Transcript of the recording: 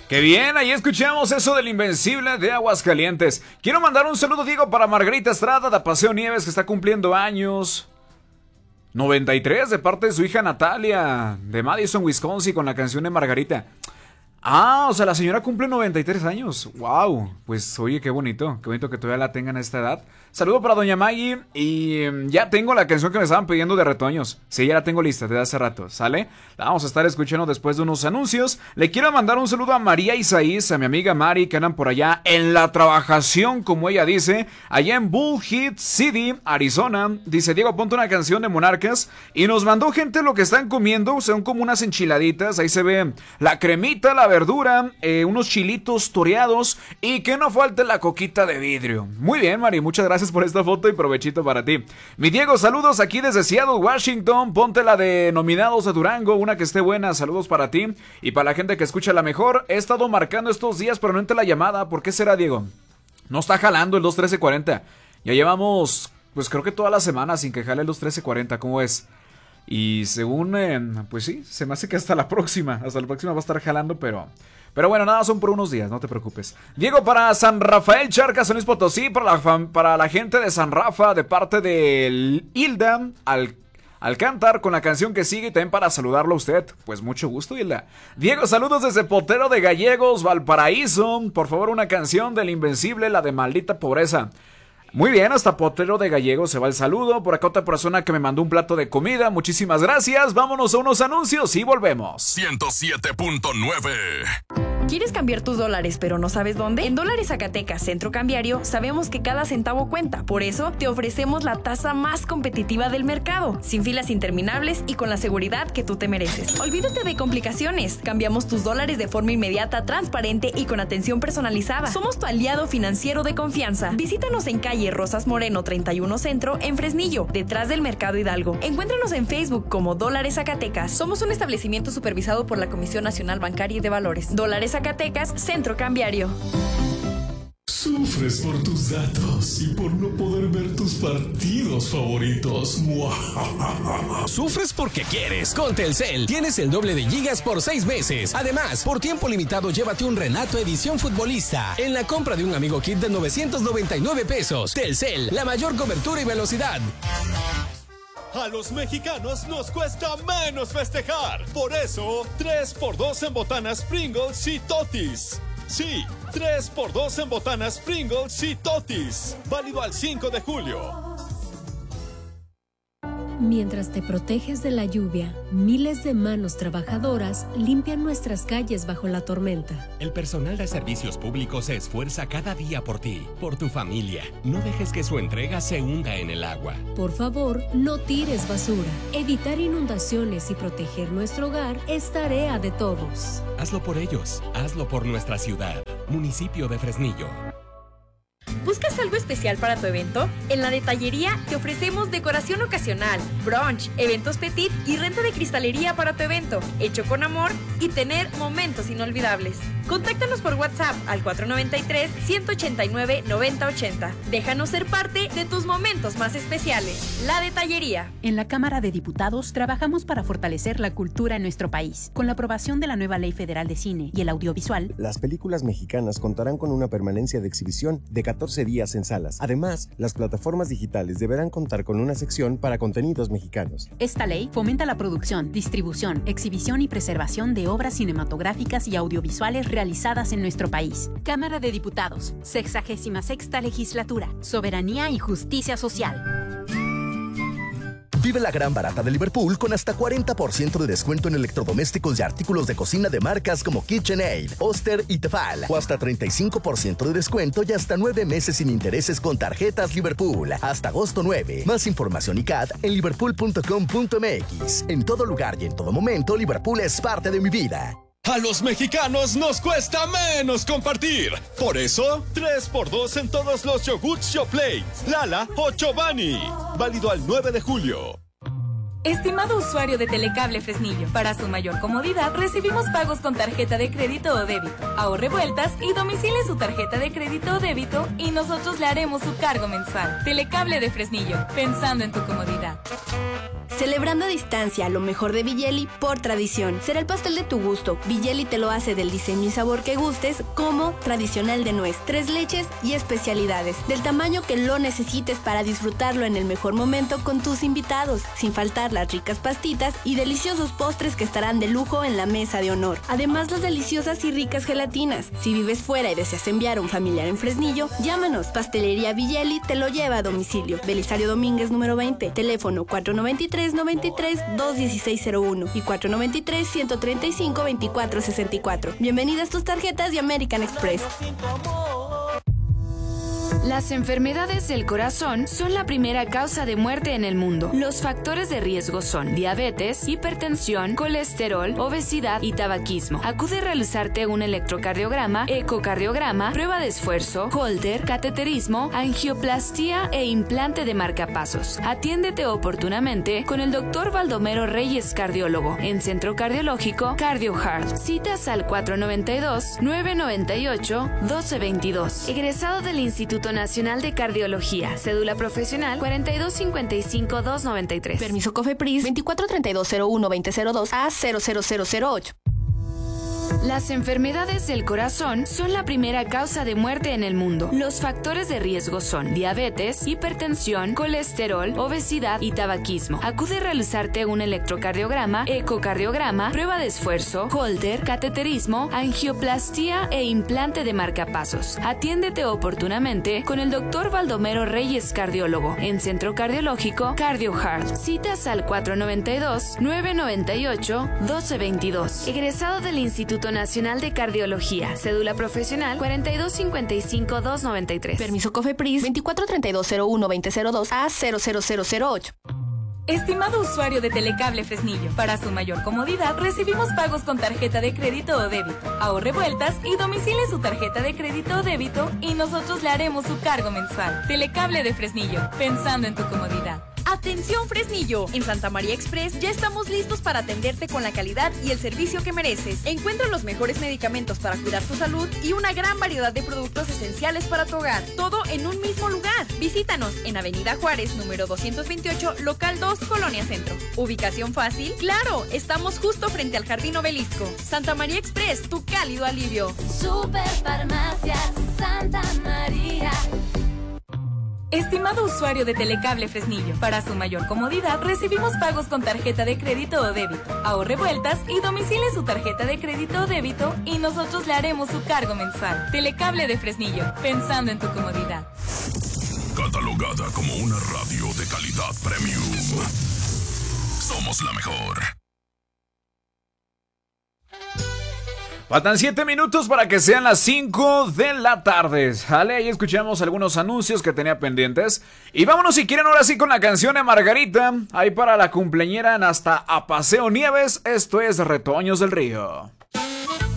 Qué bien, ahí escuchamos eso del Invencible de Aguascalientes. Quiero mandar un saludo, Diego, para Margarita Estrada de Paseo Nieves, que está cumpliendo años 93, de parte de su hija Natalia, de Madison, Wisconsin, con la canción de Margarita. O sea, la señora cumple 93 años. Wow, pues oye, qué bonito que todavía la tengan a esta edad. Saludo para doña Maggie. Y ya tengo la canción que me estaban pidiendo de Retoños. Sí, ya la tengo lista desde hace rato, ¿sale? La vamos a estar escuchando después de unos anuncios. Le quiero mandar un saludo a María Isaís, a mi amiga Mari, que andan por allá en la trabajación, como ella dice, allá en Bullhead City, Arizona. Dice: Diego, ponte una canción de Monarcas. Y nos mandó gente lo que están comiendo. Son como unas enchiladitas. Ahí se ve la cremita, la verdura, unos chilitos toreados y que no falte la coquita de vidrio. Muy bien, Mari, muchas gracias por esta foto y provechito para ti. Mi Diego, saludos aquí desde Seattle, Washington. Ponte la de Nominados de Durango, una que esté buena. Saludos para ti y para la gente que escucha la mejor. He estado marcando estos días pero no entra la llamada. ¿Por qué será, Diego? No está jalando el 21340. Ya llevamos, pues creo que toda la semana sin que jale el 21340. ¿Cómo es? Y según, pues sí, se me hace que hasta la próxima va a estar jalando, pero bueno, nada, son por unos días, no te preocupes. Diego, para San Rafael Charcas, San Luis Potosí, para la gente de San Rafa, de parte de Hilda Alcántar, con la canción que sigue, y también para saludarlo a usted. Pues mucho gusto, Hilda. Diego, saludos desde Potero de Gallegos, Valparaíso. Por favor, una canción del Invencible, la de Maldita Pobreza. Muy bien, hasta Potero de Gallegos se va el saludo. Por acá otra persona que me mandó un plato de comida. Muchísimas gracias. Vámonos a unos anuncios y volvemos. 107.9. ¿Quieres cambiar tus dólares pero no sabes dónde? En Dólares Zacatecas Centro Cambiario sabemos que cada centavo cuenta. Por eso te ofrecemos la tasa más competitiva del mercado, sin filas interminables y con la seguridad que tú te mereces. Olvídate de complicaciones. Cambiamos tus dólares de forma inmediata, transparente y con atención personalizada. Somos tu aliado financiero de confianza. Visítanos en calle Rosas Moreno 31 Centro, en Fresnillo, detrás del Mercado Hidalgo. Encuéntranos en Facebook como Dólares Zacatecas. Somos un establecimiento supervisado por la Comisión Nacional Bancaria y de Valores. Dólares Zacatecas, Centro Cambiario. Sufres por tus datos y por no poder ver tus partidos favoritos. Sufres porque quieres. Con Telcel tienes el doble de gigas por 6 meses. Además, por tiempo limitado, llévate un Renato Edición Futbolista en la compra de un Amigo Kit de 999 pesos. Telcel, la mayor cobertura y velocidad. A los mexicanos nos cuesta menos festejar. Por eso, 3x2 en botanas Pringles y Totis. Sí, 3x2 en botanas Pringles y Totis. Válido al 5 de julio. Mientras te proteges de la lluvia, miles de manos trabajadoras limpian nuestras calles bajo la tormenta. El personal de servicios públicos se esfuerza cada día por ti, por tu familia. No dejes que su entrega se hunda en el agua. Por favor, no tires basura. Evitar inundaciones y proteger nuestro hogar es tarea de todos. Hazlo por ellos, hazlo por nuestra ciudad. Municipio de Fresnillo. ¿Buscas algo especial para tu evento? En la detallería te ofrecemos decoración ocasional, brunch, eventos petit y renta de cristalería para tu evento, hecho con amor y tener momentos inolvidables. Contáctanos por WhatsApp al 493-189-9080. Déjanos ser parte de tus momentos más especiales. La Detallería. En la Cámara de Diputados trabajamos para fortalecer la cultura en nuestro país. Con la aprobación de la nueva Ley Federal de Cine y el Audiovisual, las películas mexicanas contarán con una permanencia de exhibición de 14 días en salas. Además, las plataformas digitales deberán contar con una sección para contenidos mexicanos. Esta ley fomenta la producción, distribución, exhibición y preservación de obras cinematográficas y audiovisuales realizadas en nuestro país. Cámara de Diputados, 66ª Legislatura, Soberanía y Justicia Social. Vive la gran barata de Liverpool con hasta 40% de descuento en electrodomésticos y artículos de cocina de marcas como KitchenAid, Oster y Tefal. O hasta 35% de descuento y hasta 9 meses sin intereses con tarjetas Liverpool. Hasta agosto 9. Más información y CAT en liverpool.com.mx. En todo lugar y en todo momento, Liverpool es parte de mi vida. A los mexicanos nos cuesta menos compartir. Por eso, 3x2 en todos los yogurts Yoplait, Lala o Chobani. Válido al 9 de julio. Estimado usuario de Telecable Fresnillo, para su mayor comodidad recibimos pagos con tarjeta de crédito o débito. Ahorre vueltas y domicile su tarjeta de crédito o débito y nosotros le haremos su cargo mensual. Telecable de Fresnillo, pensando en tu comodidad. Celebrando a distancia lo mejor de Villeli por tradición. Será el pastel de tu gusto. Villeli te lo hace del diseño y sabor que gustes, como tradicional de nuez, 3 leches y especialidades, del tamaño que lo necesites para disfrutarlo en el mejor momento con tus invitados, sin faltar las ricas pastitas y deliciosos postres que estarán de lujo en la mesa de honor. Además, las deliciosas y ricas gelatinas. Si vives fuera y deseas enviar a un familiar en Fresnillo, llámanos. Pastelería Villeli te lo lleva a domicilio. Belisario Domínguez número 20, teléfono 493-21601 y 493-135-2464. Bienvenidas tus tarjetas de American Express. Las enfermedades del corazón son la primera causa de muerte en el mundo. Los factores de riesgo son diabetes, hipertensión, colesterol, obesidad y tabaquismo. Acude a realizarte un electrocardiograma, ecocardiograma, prueba de esfuerzo, Holter, cateterismo, angioplastía e implante de marcapasos. Atiéndete oportunamente con el Dr. Baldomero Reyes, cardiólogo, en Centro Cardiológico Cardio Heart. Citas al 492-998-1222. Egresado del Instituto Nacional de Cardiología. Cédula profesional 4255-293. Permiso COFEPRIS 243201-2002 a 00008. Las enfermedades del corazón son la primera causa de muerte en el mundo. Los factores de riesgo son diabetes, hipertensión, colesterol, obesidad y tabaquismo. Acude a realizarte un electrocardiograma, ecocardiograma, prueba de esfuerzo, Holter, cateterismo, angioplastía e implante de marcapasos. Atiéndete oportunamente con el Dr. Baldomero Reyes, cardiólogo, en Centro Cardiológico Cardio Heart. Citas al 492-998-1222. Egresado del Instituto Nacional de Cardiología. Cédula profesional 4255-293. Permiso COFEPRIS 243201-2002 a 00008. Estimado usuario de Telecable Fresnillo, para su mayor comodidad recibimos pagos con tarjeta de crédito o débito. Ahorre vueltas y domicile su tarjeta de crédito o débito y nosotros le haremos su cargo mensual. Telecable de Fresnillo, pensando en tu comodidad. ¡Atención, Fresnillo! En Santa María Express ya estamos listos para atenderte con la calidad y el servicio que mereces. Encuentra los mejores medicamentos para cuidar tu salud y una gran variedad de productos esenciales para tu hogar. Todo en un mismo lugar. Visítanos en Avenida Juárez, número 228, local 2, Colonia Centro. ¿Ubicación fácil? ¡Claro! Estamos justo frente al Jardín Obelisco. Santa María Express, tu cálido alivio. Superfarmacias Santa María. Estimado usuario de Telecable Fresnillo, para su mayor comodidad recibimos pagos con tarjeta de crédito o débito. Ahorre vueltas y domicile su tarjeta de crédito o débito y nosotros le haremos su cargo mensual. Telecable de Fresnillo, pensando en tu comodidad. Catalogada como una radio de calidad premium. Somos la mejor. Faltan 7 minutos para que sean las 5 de la tarde. Sale, ahí escuchamos algunos anuncios que tenía pendientes. Y vámonos si quieren ahora sí con la canción de Margarita. Ahí para la cumpleañera hasta a Paseo Nieves. Esto es Retoños del Río.